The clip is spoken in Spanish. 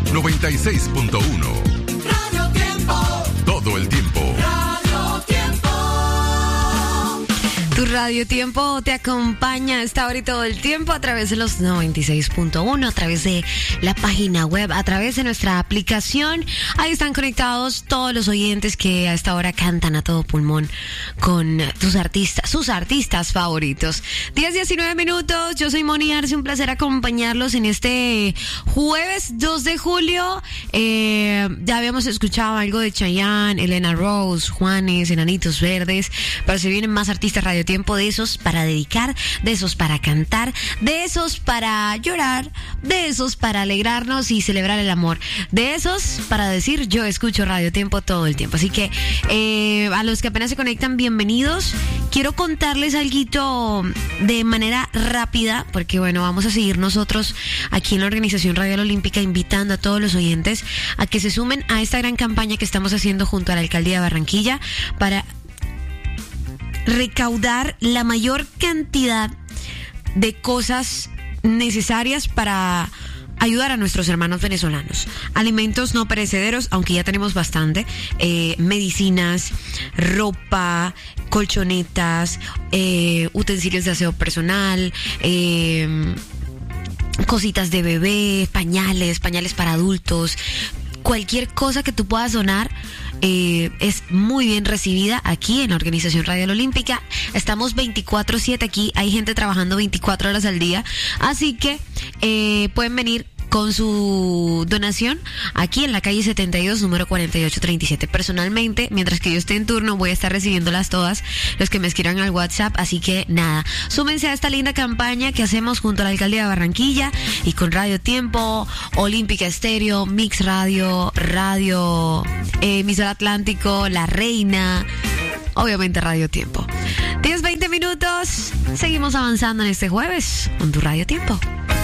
96.1. Radio Tiempo. Todo el tiempo. Radio Tiempo. Tu Radio Tiempo te acompaña a esta hora y todo el tiempo a través de los 96.1, a través de la página web, a través de nuestra aplicación. Ahí están conectados todos los oyentes que a esta hora cantan a todo pulmón con sus artistas favoritos. 10:19 minutos, yo soy Moni Arce, un placer acompañarlos en este jueves 2 de julio. Ya habíamos escuchado algo de Chayanne, Elena Rose, Juanes, Enanitos Verdes, pero se vienen más artistas Radio Tiempo, de esos para dedicar, de esos para cantar, de esos para llorar, de esos para alegrarnos y celebrar el amor, de esos para decir yo escucho Radio Tiempo todo el tiempo. Así que a los que apenas se conectan, bienvenidos. Quiero contarles algo de manera rápida, porque bueno, vamos a seguir nosotros aquí en la Organización Radial Olímpica invitando a todos los oyentes a que se sumen a esta gran campaña que estamos haciendo junto a la Alcaldía de Barranquilla para recaudar la mayor cantidad de cosas necesarias para ayudar a nuestros hermanos venezolanos. Alimentos no perecederos, aunque ya tenemos bastante, medicinas, ropa, colchonetas, utensilios de aseo personal, cositas de bebé, pañales para adultos. Cualquier cosa que tú puedas donar es muy bien recibida aquí en la Organización Radial Olímpica. Estamos 24/7 aquí, hay gente trabajando 24 horas al día, así que pueden venir con su donación aquí en la calle 72, número 4837. Personalmente, mientras que yo esté en turno, voy a estar recibiéndolas todas, los que me escriban al WhatsApp. Así que nada, súmense a esta linda campaña que hacemos junto a la Alcaldía de Barranquilla y con Radio Tiempo, Olímpica Estéreo, Mix Radio, Emisora Atlántico, La Reina, obviamente Radio Tiempo. 10-20 minutos, seguimos avanzando en este jueves con tu Radio Tiempo.